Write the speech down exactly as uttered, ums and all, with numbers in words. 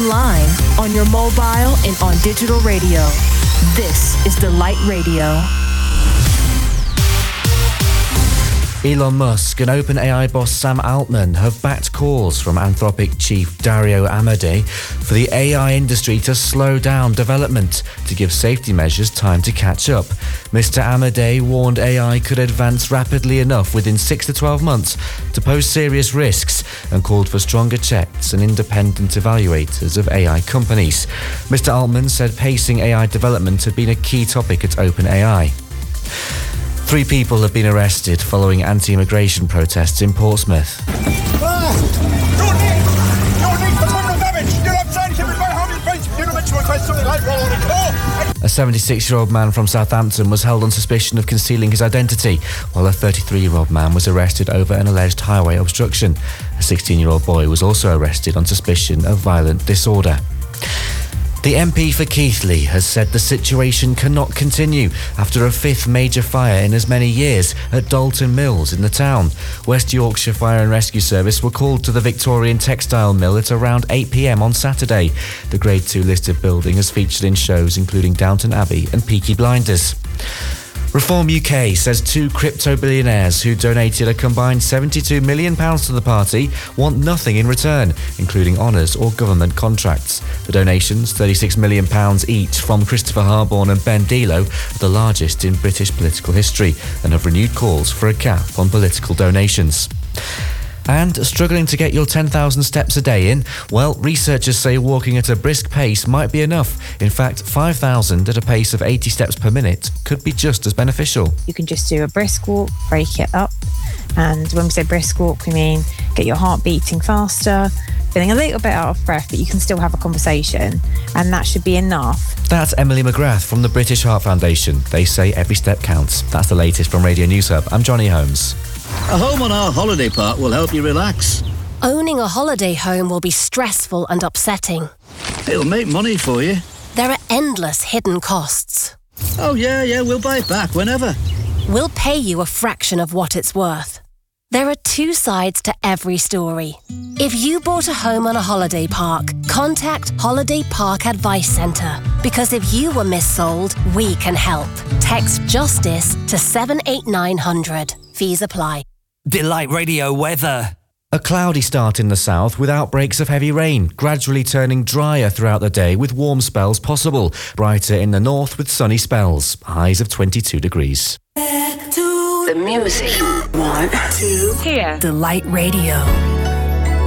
online, on your mobile, and on digital radio. This is Delight Radio. Elon Musk and OpenAI boss Sam Altman have backed calls from Anthropic chief Dario Amodei for the A I industry to slow down development to give safety measures time to catch up. Mister Amodei warned A I could advance rapidly enough within six to twelve months to pose serious risks and called for stronger checks and independent evaluators of A I companies. Mister Altman said pacing A I development had been a key topic at OpenAI. Three people have been arrested following anti-immigration protests in Portsmouth. A seventy-six-year-old man from Southampton was held on suspicion of concealing his identity, while a thirty-three-year-old man was arrested over an alleged highway obstruction. A sixteen-year-old boy was also arrested on suspicion of violent disorder. The M P for Keighley has said the situation cannot continue after a fifth major fire in as many years at Dalton Mills in the town. West Yorkshire Fire and Rescue Service were called to the Victorian textile mill at around eight p m on Saturday. The Grade two listed building has featured in shows including Downton Abbey and Peaky Blinders. Reform U K says two crypto billionaires who donated a combined seventy-two million pounds to the party want nothing in return, including honours or government contracts. The donations, thirty-six million pounds each from Christopher Harborne and Ben Delo, are the largest in British political history and have renewed calls for a cap on political donations. And struggling to get your ten thousand steps a day in? Well, researchers say walking at a brisk pace might be enough. In fact, five thousand at a pace of eighty steps per minute could be just as beneficial. You can just do a brisk walk, break it up. And when we say brisk walk, we mean get your heart beating faster, feeling a little bit out of breath, but you can still have a conversation. And that should be enough. That's Emily McGrath from the British Heart Foundation. They say every step counts. That's the latest from Radio News Hub. I'm Johnny Holmes. A home on our holiday park will help you relax. Owning a holiday home will be stressful and upsetting. It'll make money for you. There are endless hidden costs. Oh, yeah, yeah, we'll buy it back whenever. We'll pay you a fraction of what it's worth. There are two sides to every story. If you bought a home on a holiday park, contact Holiday Park Advice Centre. Because if you were missold, we can help. Text JUSTICE to seven eight nine hundred. Fees apply. Delight Radio weather. A cloudy start in the south with outbreaks of heavy rain, gradually turning drier throughout the day with warm spells possible. Brighter in the north with sunny spells. Highs of twenty-two degrees. Back to the music. One, two, Here. Delight Radio.